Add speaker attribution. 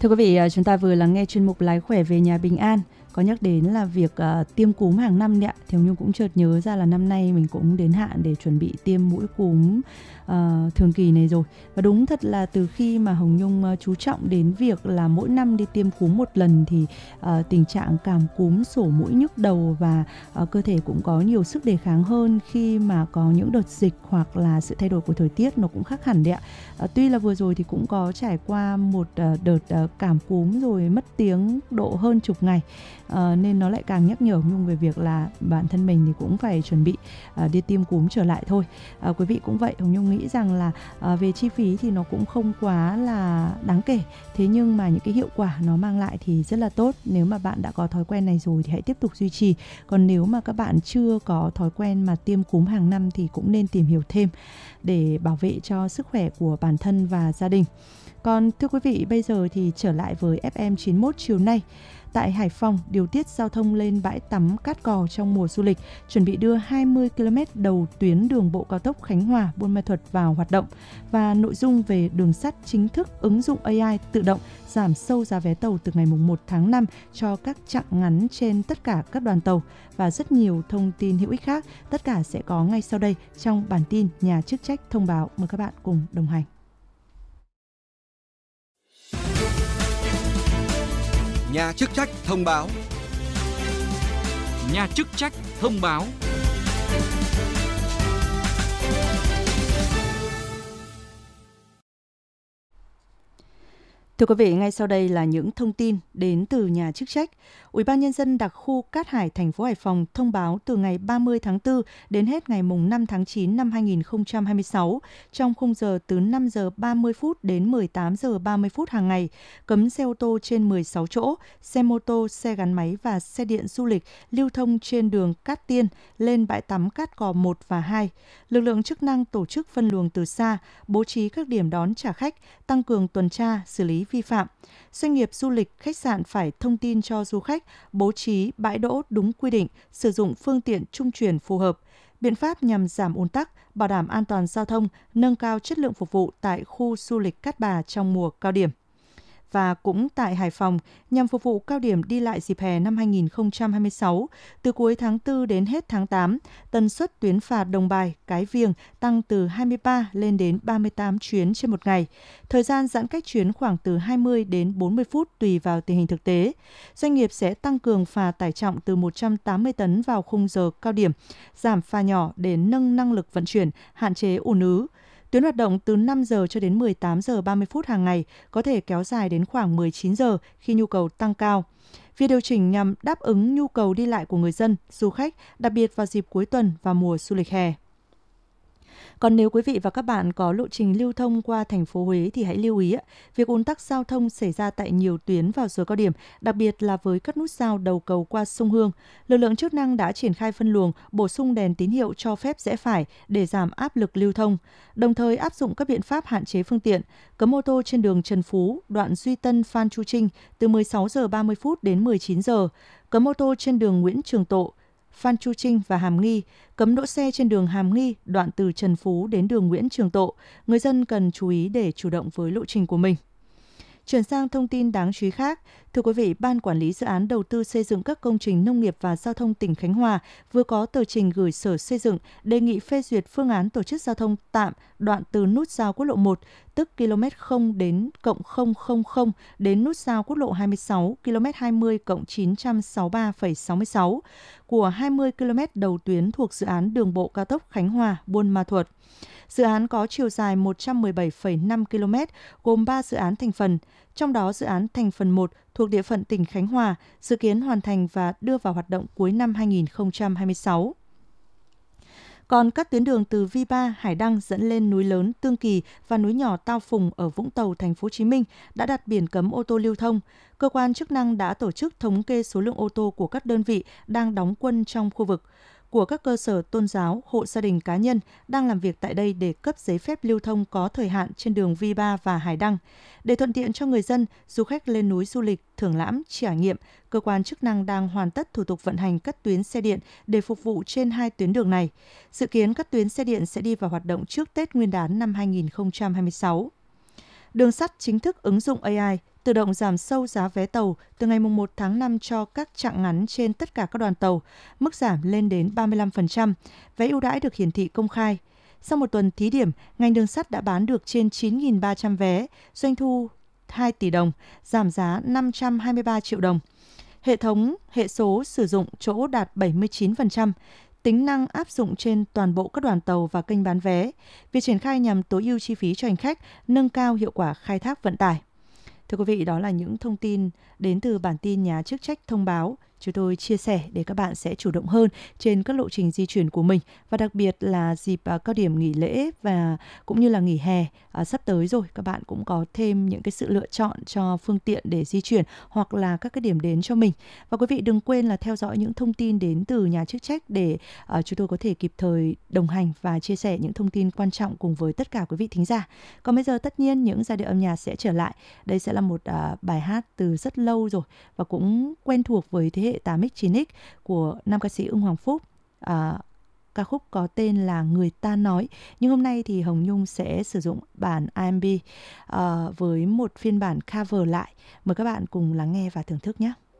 Speaker 1: Thưa quý vị, chúng ta vừa lắng nghe chuyên mục Lái khỏe về nhà bình an. Có nhắc đến là việc tiêm cúm hàng năm đấy ạ. Thì Hồng Nhung cũng chợt nhớ ra là năm nay mình cũng đến hạn để chuẩn bị tiêm mũi cúm thường kỳ này rồi. Và đúng thật là từ khi mà Hồng Nhung chú trọng đến việc là mỗi năm đi tiêm cúm một lần thì tình trạng cảm cúm, sổ mũi, nhức đầu và cơ thể cũng có nhiều sức đề kháng hơn khi mà có những đợt dịch hoặc là sự thay đổi của thời tiết nó cũng khác hẳn đấy ạ. Tuy là vừa rồi thì cũng có trải qua một đợt cảm cúm rồi mất tiếng độ hơn chục ngày, nên nó lại càng nhắc nhở Hồng Nhung về việc là bản thân mình thì cũng phải chuẩn bị đi tiêm cúm trở lại thôi. Quý vị cũng vậy, Hồng Nhung nghĩ rằng là về chi phí thì nó cũng không quá là đáng kể, thế nhưng mà những cái hiệu quả nó mang lại thì rất là tốt. Nếu mà bạn đã có thói quen này rồi thì hãy tiếp tục duy trì, còn nếu mà các bạn chưa có thói quen mà tiêm cúm hàng năm thì cũng nên tìm hiểu thêm để bảo vệ cho sức khỏe của bản thân và gia đình. Còn thưa quý vị, bây giờ thì trở lại với FM91 chiều nay. Tại Hải Phòng, điều tiết giao thông lên bãi tắm Cát Cò trong mùa du lịch, chuẩn bị đưa 20 km đầu tuyến đường bộ cao tốc Khánh Hòa - Buôn Ma Thuột vào hoạt động. Và nội dung về đường sắt chính thức ứng dụng AI tự động giảm sâu giá vé tàu từ ngày 1 tháng 5 cho các chặng ngắn trên tất cả các đoàn tàu. Và rất nhiều thông tin hữu ích khác, tất cả sẽ có ngay sau đây trong bản tin Nhà chức trách thông báo. Mời các bạn cùng đồng hành.
Speaker 2: Nhà chức trách thông báo.
Speaker 3: Nhà chức trách thông báo.
Speaker 1: Thưa quý vị, ngay sau đây là những thông tin đến từ nhà chức trách. Ủy ban Nhân dân đặc khu Cát Hải, thành phố Hải Phòng thông báo từ ngày 30 tháng 4 đến hết ngày 5 tháng 9 năm 2026, trong khung giờ từ 5 giờ 30 phút đến 18 giờ 30 phút hàng ngày, cấm xe ô tô trên 16 chỗ, xe mô tô, xe gắn máy và xe điện du lịch lưu thông trên đường Cát Tiên lên bãi tắm Cát Cò 1 và 2. Lực lượng chức năng tổ chức phân luồng từ xa, bố trí các điểm đón trả khách, tăng cường tuần tra, xử lý vi phạm. Doanh nghiệp du lịch, khách sạn phải thông tin cho du khách, bố trí bãi đỗ đúng quy định, sử dụng phương tiện trung chuyển phù hợp. Biện pháp nhằm giảm ùn tắc, bảo đảm an toàn giao thông, nâng cao chất lượng phục vụ tại khu du lịch Cát Bà trong mùa cao điểm. Và cũng tại Hải Phòng, nhằm phục vụ cao điểm đi lại dịp hè năm 2026, từ cuối tháng 4 đến hết tháng 8, tần suất tuyến phà Đồng Bài, Cái Viềng tăng từ 23 lên đến 38 chuyến trên một ngày. Thời gian giãn cách chuyến khoảng từ 20 đến 40 phút tùy vào tình hình thực tế. Doanh nghiệp sẽ tăng cường phà tải trọng từ 180 tấn vào khung giờ cao điểm, giảm phà nhỏ để nâng năng lực vận chuyển, hạn chế ùn ứ. Tuyến hoạt động từ 5 giờ cho đến 18 giờ 30 phút hàng ngày, có thể kéo dài đến khoảng 19 giờ khi nhu cầu tăng cao. Việc điều chỉnh nhằm đáp ứng nhu cầu đi lại của người dân, du khách, đặc biệt vào dịp cuối tuần và mùa du lịch hè. Còn nếu quý vị và các bạn có lộ trình lưu thông qua thành phố Huế thì hãy lưu ý, việc ùn tắc giao thông xảy ra tại nhiều tuyến vào giờ cao điểm, đặc biệt là với các nút giao đầu cầu qua sông Hương. Lực lượng chức năng đã triển khai phân luồng, bổ sung đèn tín hiệu cho phép rẽ phải để giảm áp lực lưu thông, đồng thời áp dụng các biện pháp hạn chế phương tiện, cấm ô tô trên đường Trần Phú, đoạn Duy Tân - Phan Chu Trinh từ 16 giờ 30 phút đến 19 giờ, cấm ô tô trên đường Nguyễn Trường Tộ, Phan Chu Trinh và Hàm Nghi, cấm đỗ xe trên đường Hàm Nghi, đoạn từ Trần Phú đến đường Nguyễn Trường Tộ. Người dân cần chú ý để chủ động với lộ trình của mình. Chuyển sang thông tin đáng chú ý khác, thưa quý vị, Ban Quản lý Dự án Đầu tư xây dựng các công trình nông nghiệp và giao thông tỉnh Khánh Hòa vừa có tờ trình gửi Sở Xây dựng đề nghị phê duyệt phương án tổ chức giao thông tạm đoạn từ nút giao quốc lộ 1, tức km 0 đến +000 đến nút giao quốc lộ 26, km 20 963,66 của 20 km đầu tuyến thuộc dự án đường bộ cao tốc Khánh Hòa - Buôn Ma Thuột. Dự án có chiều dài 117,5 km, gồm 3 dự án thành phần. Trong đó dự án thành phần 1 thuộc địa phận tỉnh Khánh Hòa, dự kiến hoàn thành và đưa vào hoạt động cuối năm 2026. Còn các tuyến đường từ Vi-ba, Hải Đăng dẫn lên núi lớn Tương Kỳ và núi nhỏ Tao Phùng ở Vũng Tàu, thành phố Hồ Chí Minh đã đặt biển cấm ô tô lưu thông. Cơ quan chức năng đã tổ chức thống kê số lượng ô tô của các đơn vị đang đóng quân trong khu vực, của các cơ sở tôn giáo, hộ gia đình cá nhân đang làm việc tại đây để cấp giấy phép lưu thông có thời hạn trên đường Vi-ba và Hải Đăng. Để thuận tiện cho người dân, du khách lên núi du lịch, thưởng lãm, trải nghiệm, cơ quan chức năng đang hoàn tất thủ tục vận hành các tuyến xe điện để phục vụ trên 2 tuyến đường này. Dự kiến các tuyến xe điện sẽ đi vào hoạt động trước Tết Nguyên đán năm 2026. Đường sắt chính thức ứng dụng AI tự động giảm sâu giá vé tàu từ ngày 1 tháng 5 cho các chặng ngắn trên tất cả các đoàn tàu, mức giảm lên đến 35%, vé ưu đãi được hiển thị công khai. Sau một tuần thí điểm, ngành đường sắt đã bán được trên 9.300 vé, doanh thu 2 tỷ đồng, giảm giá 523 triệu đồng. Hệ số sử dụng chỗ đạt 79%, tính năng áp dụng trên toàn bộ các đoàn tàu và kênh bán vé. Việc triển khai nhằm tối ưu chi phí cho hành khách, nâng cao hiệu quả khai thác vận tải. Thưa quý vị, đó là những thông tin đến từ bản tin Nhà chức trách thông báo. Chúng tôi chia sẻ để các bạn sẽ chủ động hơn trên các lộ trình di chuyển của mình, và đặc biệt là dịp cao điểm nghỉ lễ và cũng như là nghỉ hè sắp tới rồi, các bạn cũng có thêm những cái sự lựa chọn cho phương tiện để di chuyển hoặc là các cái điểm đến cho mình. Và quý vị đừng quên là theo dõi những thông tin đến từ nhà chức trách để chúng tôi có thể kịp thời đồng hành và chia sẻ những thông tin quan trọng cùng với tất cả quý vị thính giả. Còn bây giờ tất nhiên những giai điệu âm nhạc sẽ trở lại. Đây sẽ là một bài hát từ rất lâu rồi và cũng quen thuộc với thế hệ 8X, 9X của nam ca sĩ Ưng Hoàng Phúc. Ca khúc có tên là Người Ta Nói. Nhưng hôm nay thì Hồng Nhung sẽ sử dụng bản R&B với một phiên bản cover lại. Mời các bạn cùng lắng nghe và thưởng thức nhé.